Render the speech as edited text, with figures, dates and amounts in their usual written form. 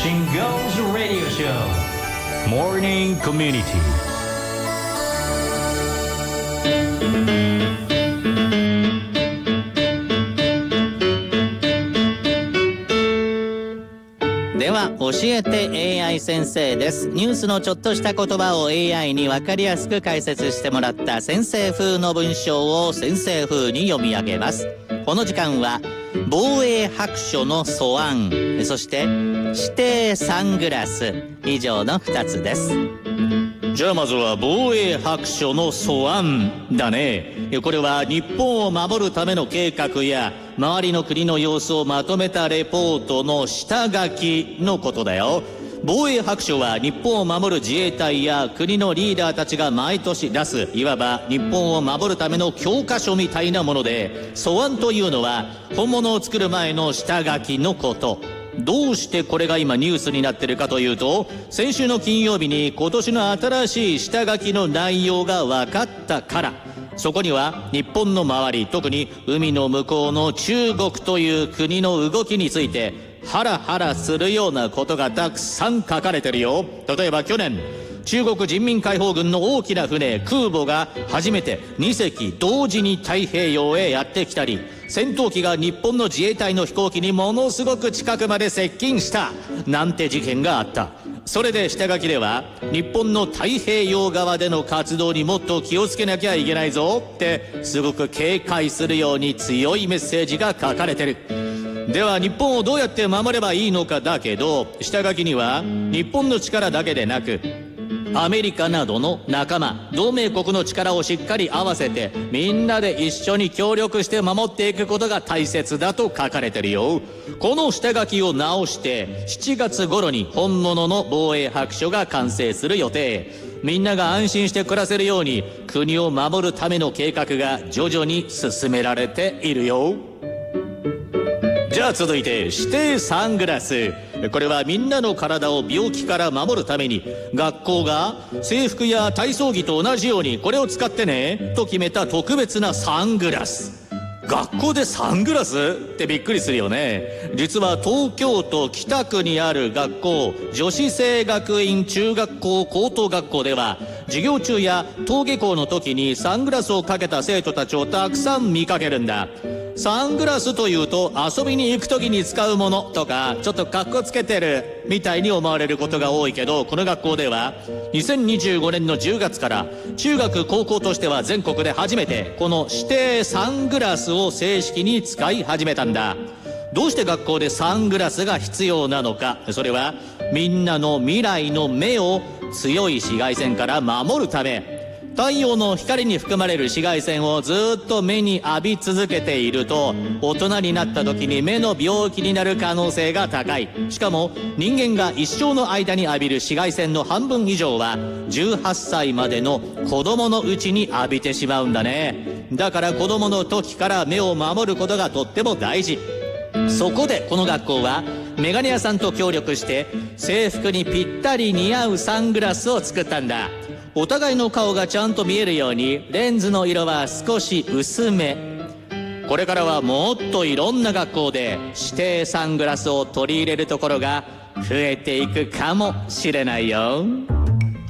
Shingo's Radio Show Morning Community。 では教えて AI 先生です。ニュースのちょっとした言葉を AI に分かりやすく解説してもらった先生風の文章を先生風に読み上げます。この時間は防衛白書の素案、そして指定サングラス、以上の2つです。じゃあまずは防衛白書の素案だね。これは日本を守るための計画や周りの国の様子をまとめたレポートの下書きのことだよ。防衛白書は日本を守る自衛隊や国のリーダーたちが毎年出す、いわば日本を守るための教科書みたいなもので、素案というのは本物を作る前の下書きのこと。どうしてこれが今ニュースになってるかというと、先週の金曜日に今年の新しい下書きの内容が分かったから。そこには日本の周り、特に海の向こうの中国という国の動きについてハラハラするようなことがたくさん書かれてるよ。例えば去年、中国人民解放軍の大きな船空母が初めて2隻同時に太平洋へやってきたり、戦闘機が日本の自衛隊の飛行機にものすごく近くまで接近したなんて事件があった。それで下書きでは、日本の太平洋側での活動にもっと気をつけなきゃいけないぞってすごく警戒するように強いメッセージが書かれてる。では日本をどうやって守ればいいのかだけど、下書きには日本の力だけでなくアメリカなどの仲間同盟国の力をしっかり合わせて、みんなで一緒に協力して守っていくことが大切だと書かれてるよ。この下書きを直して7月頃に本物の防衛白書が完成する予定。みんなが安心して暮らせるように国を守るための計画が徐々に進められているよ。じゃあ続いて指定サングラス。これはみんなの体を病気から守るために学校が制服や体操着と同じようにこれを使ってねと決めた特別なサングラス。学校でサングラスってびっくりするよね。実は東京都北区にある学校、女子生学院中学校高等学校では、授業中や登下校の時にサングラスをかけた生徒たちをたくさん見かけるんだ。サングラスというと遊びに行く時に使うものとか、ちょっとかっこつけてるみたいに思われることが多いけど、この学校では2025年の10月から中学高校としては全国で初めてこの指定サングラスを正式に使い始めたんだ。どうして学校でサングラスが必要なのか。それはみんなの未来の目を強い紫外線から守るため。太陽の光に含まれる紫外線をずっと目に浴び続けていると、大人になった時に目の病気になる可能性が高い。しかも人間が一生の間に浴びる紫外線の半分以上は18歳までの子供のうちに浴びてしまうんだね。だから子供の時から目を守ることがとっても大事。そこでこの学校はメガネ屋さんと協力して制服にぴったり似合うサングラスを作ったんだ。お互いの顔がちゃんと見えるようにレンズの色は少し薄め。これからはもっといろんな学校で指定サングラスを取り入れるところが増えていくかもしれないよ。